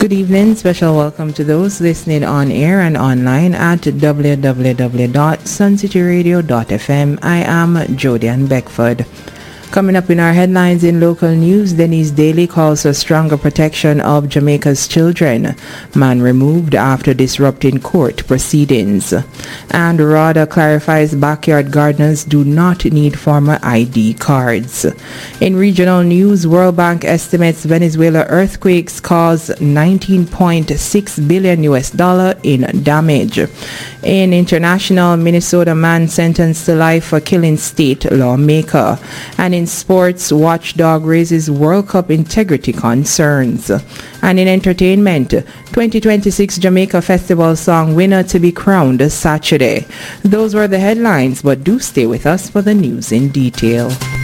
Good evening. Special welcome to those listening on air and online at www.suncityradio.fm. I am Jodian Beckford. Coming up in our headlines in local news, Denise Daly calls for stronger protection of Jamaica's children. Man removed after disrupting court proceedings. And RADA clarifies backyard gardeners do not need former ID cards. In regional news, World Bank estimates Venezuela earthquakes cause $19.6 billion in damage. In international, Minnesota man sentenced to life for killing state lawmaker. And in sports, Watchdog raises World Cup integrity concerns. And in entertainment, 2026 Jamaica Festival song winner to be crowned Saturday. Those were the headlines, but do stay with us for the news in detail.